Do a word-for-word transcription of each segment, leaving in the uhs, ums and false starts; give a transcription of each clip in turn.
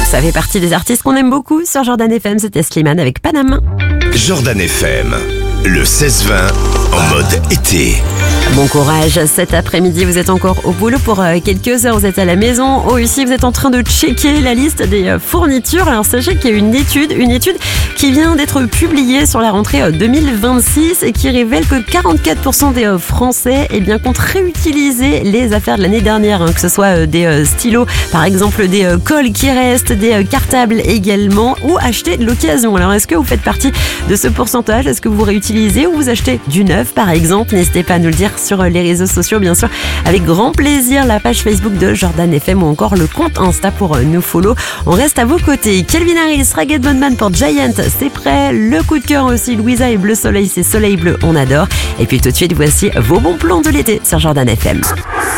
Ça fait partie des artistes qu'on aime beaucoup sur Jordan F M. C'était Slimane avec Paname. Jordan F M, le seize vingt en mode été. Bon courage cet après-midi, vous êtes encore au boulot pour quelques heures, vous êtes à la maison. Oh, ici vous êtes en train de checker la liste des fournitures. Alors sachez qu'il y a une étude, une étude qui vient d'être publiée sur la rentrée deux mille vingt-six et qui révèle que quarante-quatre pour cent des Français eh bien, comptent réutiliser les affaires de l'année dernière, hein, que ce soit des stylos, par exemple des cols qui restent, des cartables également, ou acheter de l'occasion. Alors est-ce que vous faites partie de ce pourcentage? Est-ce que vous réutilisez ou vous achetez du neuf par exemple? N'hésitez pas à nous le dire sur les réseaux sociaux, bien sûr, avec grand plaisir, la page Facebook de Jordan F M ou encore le compte Insta pour nous follow. On reste à vos côtés. Calvin Harris, Ragged Bondman pour Giant, c'est prêt. Le coup de cœur aussi, Louisa et Bleu Soleil, c'est Soleil Bleu, on adore. Et puis tout de suite, voici vos bons plans de l'été sur Jordan F M.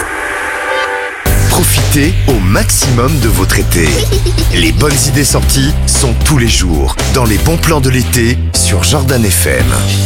Profitez au maximum de votre été. Les bonnes idées sorties sont tous les jours dans les bons plans de l'été sur Jordan F M.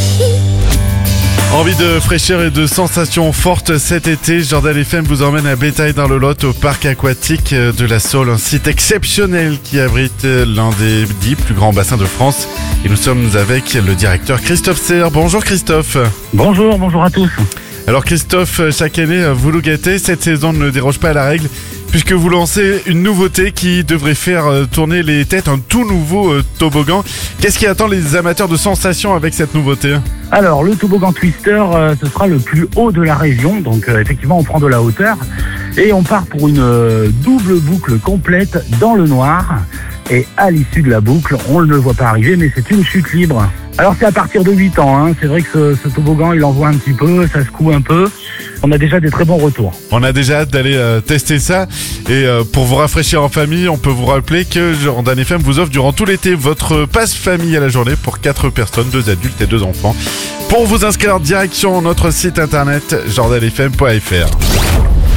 Envie de fraîcheur et de sensations fortes cet été, Jordan F M vous emmène à Bétail dans le Lot au parc aquatique de la Saule, un site exceptionnel qui abrite l'un des dix plus grands bassins de France. Et nous sommes avec le directeur Christophe Serre. Bonjour Christophe. Bonjour, bonjour à tous. Alors Christophe, chaque année vous nous gâtez, cette saison ne déroge pas à la règle puisque vous lancez une nouveauté qui devrait faire tourner les têtes, un tout nouveau toboggan. Qu'est-ce qui attend les amateurs de sensations avec cette nouveauté ? Alors le toboggan Twister, euh, ce sera le plus haut de la région, donc euh, effectivement on prend de la hauteur et on part pour une euh, double boucle complète dans le noir. Et à l'issue de la boucle, on ne le voit pas arriver, mais c'est une chute libre. Alors c'est à partir de huit ans, hein. C'est vrai que ce, ce toboggan il envoie un petit peu, ça secoue un peu. On a déjà des très bons retours. On a déjà hâte d'aller euh, tester ça. Et euh, pour vous rafraîchir en famille, on peut vous rappeler que Jordan F M vous offre durant tout l'été votre passe famille à la journée pour quatre personnes, deux adultes et deux enfants. Pour vous inscrire, direction notre site internet jordan f m point f r.